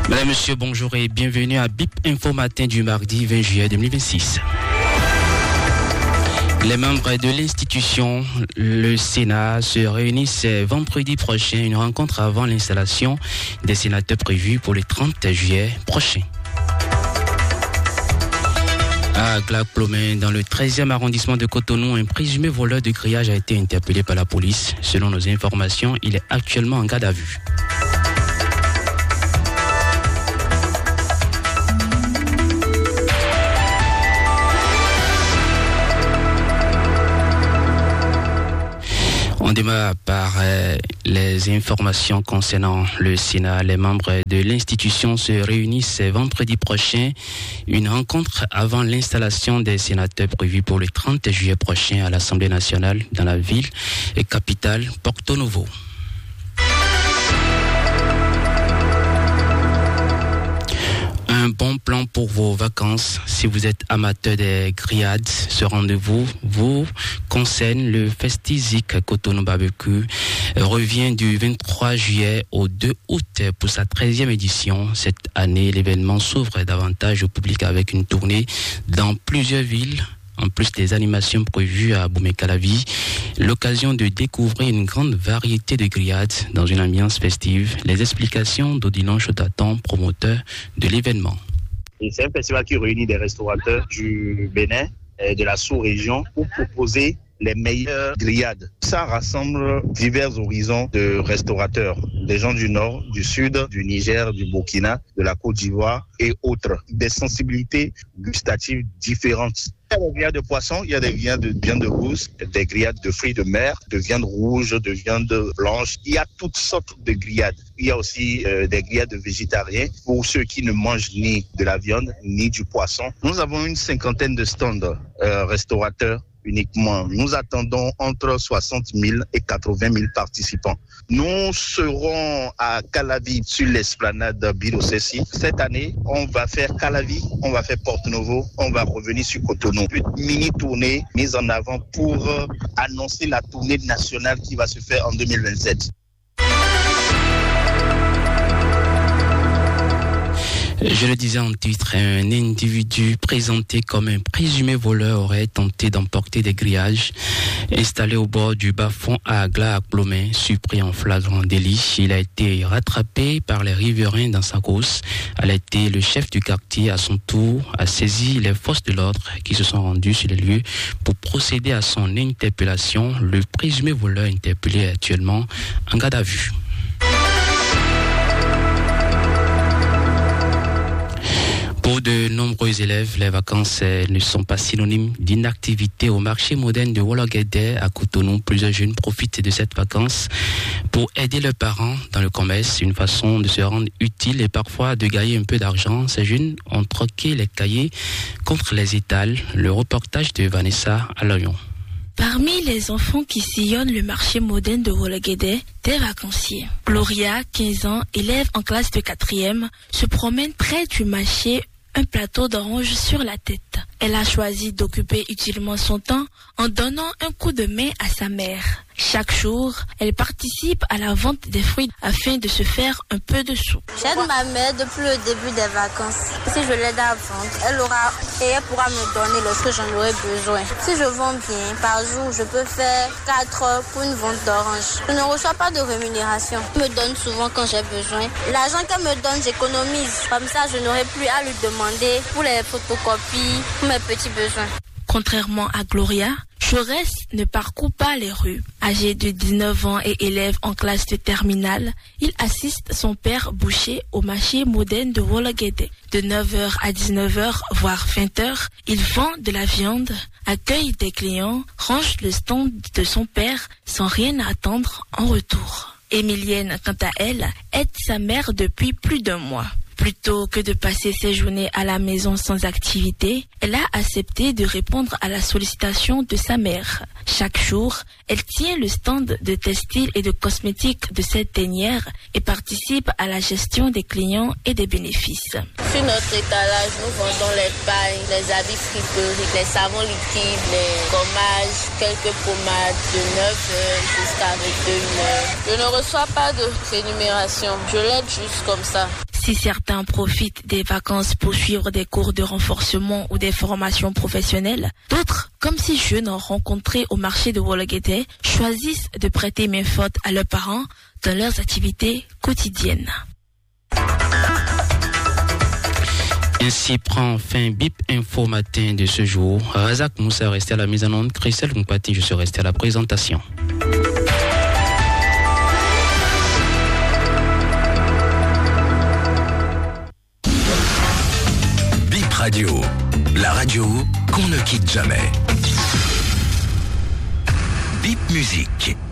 Madame, Monsieur, bonjour et bienvenue à BIP Info Matin du mardi 20 juillet 2026. Les membres de l'institution, le Sénat, se réunissent vendredi prochain, une rencontre avant l'installation des sénateurs prévus pour le 30 juillet prochain. À Glaclomin, dans le 13e arrondissement de Cotonou, un présumé voleur de grillage a été interpellé par la police. Selon nos informations, il est actuellement en garde à vue. On démarre par les informations concernant le Sénat. Les membres de l'institution se réunissent vendredi prochain. Une rencontre avant l'installation des sénateurs prévue pour le 30 juillet prochain à l'Assemblée nationale dans la ville et capitale Porto Novo. Un bon plan pour vos vacances. Si vous êtes amateur des grillades, ce rendez-vous vous concerne. Le Festizik Cotonou Barbecue revient du 23 juillet au 2 août pour sa 13e édition. Cette année, l'événement s'ouvre davantage au public avec une tournée dans plusieurs villes. En plus des animations prévues à Boumé-Calavi, l'occasion de découvrir une grande variété de grillades dans une ambiance festive. Les explications d'Odilon Chotaton, promoteur de l'événement. C'est un festival qui réunit des restaurateurs du Bénin et de la sous-région pour proposer les meilleures grillades. Ça rassemble divers horizons de restaurateurs, des gens du nord, du sud, du Niger, du Burkina, de la Côte d'Ivoire et autres. Des sensibilités gustatives différentes. Il y a des grillades de poisson, il y a des grillades de viande rousse, des grillades de fruits de mer, de viande rouge, de viande blanche. Il y a toutes sortes de grillades. Il y a aussi des grillades de végétariens pour ceux qui ne mangent ni de la viande ni du poisson. Nous avons une 50aine de stands restaurateurs uniquement. Nous attendons entre 60 000 et 80 000 participants. Nous serons à Calavi sur l'esplanade Birosessi. Cette année, on va faire Calavi, on va faire Porto Novo, on va revenir sur Cotonou. Une mini-tournée mise en avant pour annoncer la tournée nationale qui va se faire en 2027. Je le disais en titre, un individu présenté comme un présumé voleur aurait tenté d'emporter des grillages installés au bord du bas-fond à Glaclomin, surpris en flagrant délit. Il a été rattrapé par les riverains dans sa course. Elle a été le chef du quartier à son tour a saisi les forces de l'ordre qui se sont rendues sur les lieux pour procéder à son interpellation. Le présumé voleur interpellé est actuellement en garde à vue. Pour de nombreux élèves, les vacances ne sont pas synonymes d'inactivité. Au marché moderne de Wologede à Cotonou, plusieurs jeunes profitent de cette vacance pour aider leurs parents dans le commerce, une façon de se rendre utile et parfois de gagner un peu d'argent. Ces jeunes ont troqué les cahiers contre les étals. Le reportage de Vanessa Aloyon. Parmi les enfants qui sillonnent le marché moderne de Wologede, des vacanciers. Gloria, 15 ans, élève en classe de 4e, se promène près du marché, un plateau d'orange sur la tête. Elle a choisi d'occuper utilement son temps en donnant un coup de main à sa mère. Chaque jour, elle participe à la vente des fruits afin de se faire un peu de sous. J'aide ma mère depuis le début des vacances. Si je l'aide à vendre, elle pourra me donner lorsque j'en aurai besoin. Si je vends bien, par jour, je peux faire 4 heures pour une vente d'orange. Je ne reçois pas de rémunération. Elle me donne souvent quand j'ai besoin. L'argent qu'elle me donne, j'économise. Comme ça, je n'aurai plus à lui demander pour les photocopies, pour mes petits besoins. Contrairement à Gloria, Jaurès ne parcourt pas les rues. Âgé de 19 ans et élève en classe de terminale, il assiste son père boucher au marché moderne de Wologede. De 9h à 19h, voire 20h, il vend de la viande, accueille des clients, range le stand de son père sans rien attendre en retour. Émilienne, quant à elle, aide sa mère depuis plus d'1 mois. Plutôt que de passer ses journées à la maison sans activité, elle a accepté de répondre à la sollicitation de sa mère. Chaque jour, elle tient le stand de textiles et de cosmétiques de cette dernière et participe à la gestion des clients et des bénéfices. Sur notre étalage, nous vendons les pailles, les habits fripeurs, les savons liquides, les gommages, quelques pommades de 9h jusqu'à 21h. Je ne reçois pas de rémunération, je l'aide juste comme ça. Si certains profitent des vacances pour suivre des cours de renforcement ou des formations professionnelles, d'autres, comme ces jeunes rencontrés au marché de Wologete, choisissent de prêter main forte à leurs parents dans leurs activités quotidiennes. Ainsi prend fin BIP Info Matin de ce jour. Razak Moussa resté à la mise en onde, Christelle Mpati, je suis resté à la présentation. BIP Radio, la radio qu'on ne quitte jamais. BIP Musique.